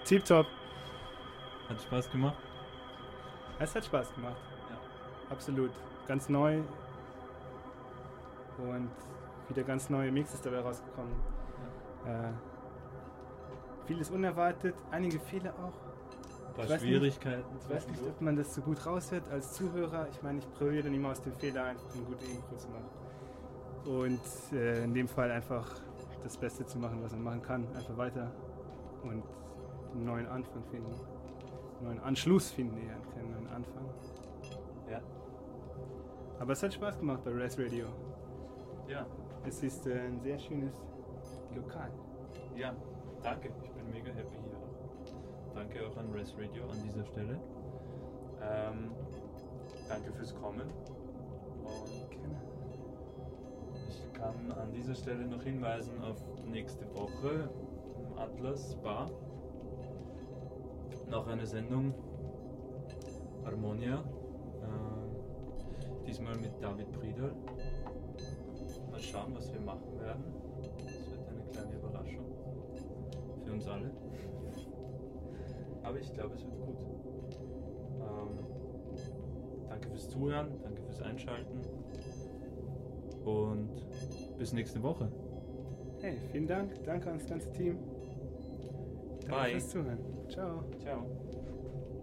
Tipptopp. Hat Spaß gemacht? Es hat Spaß gemacht. Ja. Absolut. Ganz neu. Und wieder ganz neue Mixes dabei rausgekommen. Vieles unerwartet, einige Fehler auch. Ein paar Schwierigkeiten. Ich weiß nicht, ob man das so gut raushört als Zuhörer. Ich meine, ich probiere dann immer aus dem Fehler einfach eine gute Impro zu machen. Und in dem Fall einfach das Beste zu machen, was man machen kann. Einfach weiter und einen neuen Anfang finden. Einen neuen Anschluss finden eher, keinen neuen Anfang. Ja. Aber es hat Spaß gemacht bei Res Radio. Ja. Es ist ein sehr schönes Lokal. Ja, danke. Ich bin mega happy hier auch. Danke auch an Res Radio an dieser Stelle. Danke fürs Kommen. Und ich kann an dieser Stelle noch hinweisen auf nächste Woche im Atlas Bar. Noch eine Sendung Harmonia. Diesmal mit David Priedel. Mal schauen, was wir machen werden. Es wird eine kleine Überraschung für uns alle. Aber ich glaube, es wird gut. Danke fürs Zuhören, danke fürs Einschalten und bis nächste Woche. Hey, vielen Dank. Danke ans ganze Team. Danke Bye. fürs Zuhören. Ciao. Ciao.